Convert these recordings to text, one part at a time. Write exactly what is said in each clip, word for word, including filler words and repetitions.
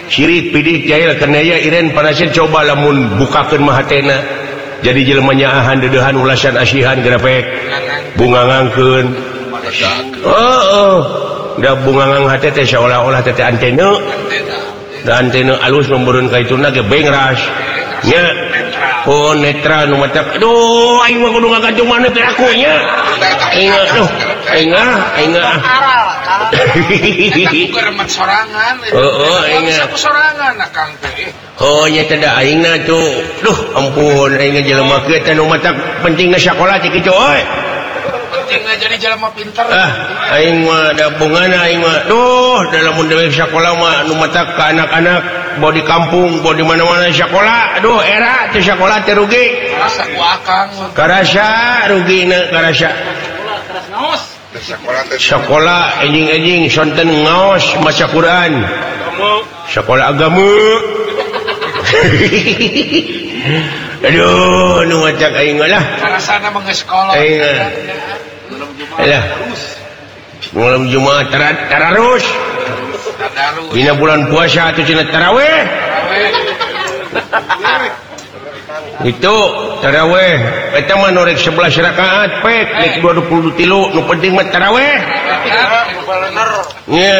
sirik pidik jahil kenaya iren panasin coba lamun bukakeun mahatena jadi jelema nyaahan dedehan ulasan asihan grafik bunga ngangkeun heeh da bunga ngang hate teh seolah-olah teh antena da antena alus membereun ka ituna ge bengras nya oh netra nu mata aduh aing mah kudu ngagancung mana teh aku nya aing aduh aing aing geremet sorangan heeh aing sorangan akang teh oh nya teh da aingna tuh duh ampun aing jelema kieu teh nu mata pentingna sakola cik kitu oi pentingna jadi jelema pinter ah aing mah da bungana aing mah duh dalam mun dewe sakola mah nu mata ka anak-anak bawa di kampung bawa di mana-mana sakola aduh era teh sakola teh rugi rasa ku akang karasa rugina karasa sekolah enjing-enjing sonten ngaos maca Quran sekolah agama aduh nu macak aing lah karasana mah geus sekolah aing lah malam Jumat tararus dina bulan puasa atuh cenah tarawih itu tarawih eta mah nu rek sebelas rakaat pek rek dua puluh tilu nu penting mah tarawih nya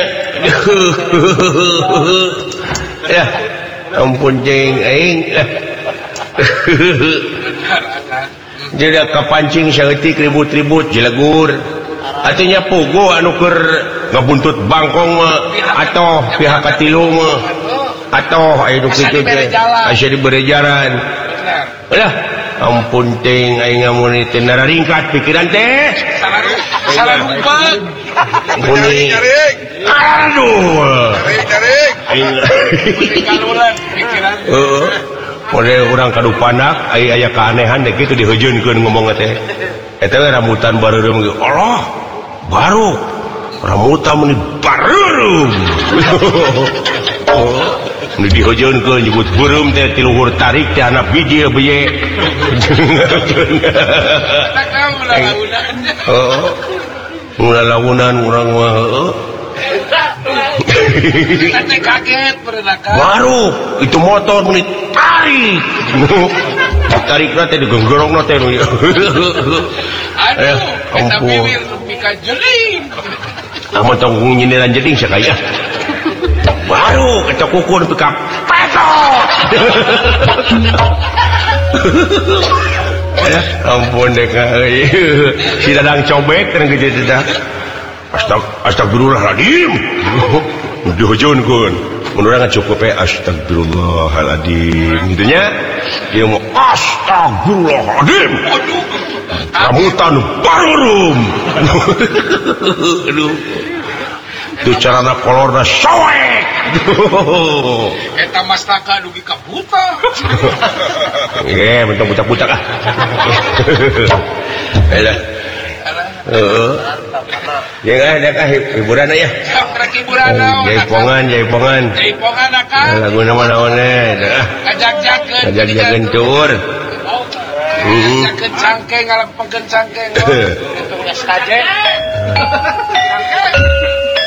ya ampun cing aing jadi kapancing saeutik ribut-ribut jelegur atunya pugu anu keur ngabuntut bangkong mah atoh pihak katilu mah atoh aya nu kitu teh asa dibere jalan udah ampun ting aing ngamun teh nararingkat pikiran teh salah lupa muni aduh aing kalulan pikiran heeh model urang kadu panak aya aya keanehan deh kitu dihejeunkeun ngomong teh eta rambutan bareureum ge Allah baru rambutan meni bareureum oh nu dihejeunkeun nyebut beureum teh ti luhur tarik teh anak biji beye heeh mulai launan urang mah heeh kaget berenaka baru itu motor meni tarik tarik nanti digenggerong nanti aduh kita bibir pika jeling amat tanggung nyindiran jeding sekaya baru kita kukur pika petot ampun deh si dadang cobek kan gitu tidak Astag astagfirullahaladzim dihujankan menurut cukup ya astagfirullahaladzim intinya dia mau astagfirullahaladzim rambutan barurum aduh itu carana kolorna soek eta mastaka dugi ka buta ye bentuk butak-butak ah alah heeh ya ada kah hiburan ya rek hiburan naon jaipongan jaipongan jaipongan akang lagu nama naonnya ngajak-jakeun ngajak-jakeun tur ngajak cangkeng ngalempengkeun cangkeng itu geus kaje cangkeng